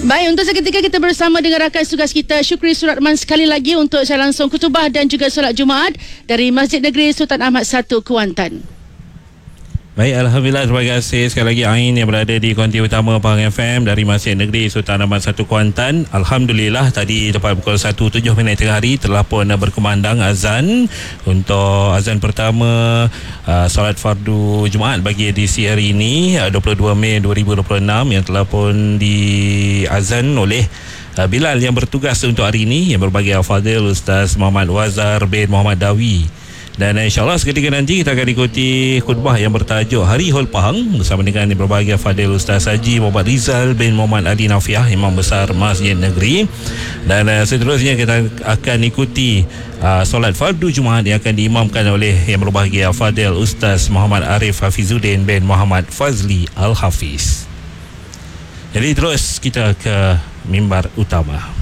Baik, untuk seketika kita bersama dengan rakan tugas kita Syukri Suratman sekali lagi untuk secara langsung khutbah dan juga solat Jumaat dari Masjid Negeri Sultan Ahmad I, Kuantan. Baik, Alhamdulillah, terima kasih sekali lagi Ain yang berada di konti utama Pahang FM dari Masjid Negeri Sultan Ahmad I, Kuantan. Alhamdulillah, tadi tepat pukul 1.07 tengah hari telah pun berkumandang azan untuk azan pertama solat fardu Jumaat bagi edisi hari ini 22 Mei 2026 yang telah pun diazan oleh Bilal yang bertugas untuk hari ini yang berbagi al-fadil Ustaz Muhammad Wazar bin Muhammad Dawi. Dan insyaAllah seketika nanti kita akan ikuti khutbah yang bertajuk Hari Hol Pahang bersama dengan berbagai fadil Ustaz Haji Muhammad Rizal bin Muhammad Ali Nafiah, Imam Besar Masjid Negeri. Dan seterusnya kita akan ikuti solat fardu Jumaat yang akan diimamkan oleh yang berbahagia fadil Ustaz Muhammad Arif Hafizuddin bin Muhammad Fazli Al-Hafiz. Jadi terus kita ke mimbar utama.